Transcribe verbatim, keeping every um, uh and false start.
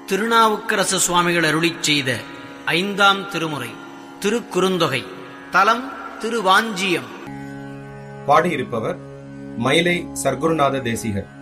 திருநாவுக்கரசு சுவாமிகள் அருளிச் செய்த ஐந்தாம் திருமுறை திருக்குறுந்தொகை. தலம் திருவாஞ்சியம். பாடியிருப்பவர் மயிலை சர்க்குருநாத தேசிகர்.